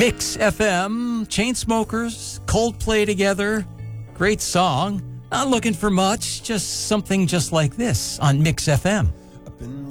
Mix FM, Chainsmokers, Coldplay together. Great song. Not looking for much, just something just like this on Mix FM.